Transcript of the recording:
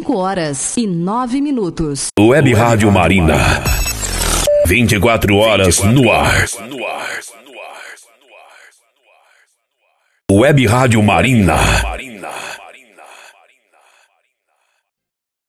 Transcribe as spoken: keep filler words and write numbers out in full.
cinco horas e nove minutos. Web Rádio Marina. vinte e quatro horas no ar. Web Rádio Marina.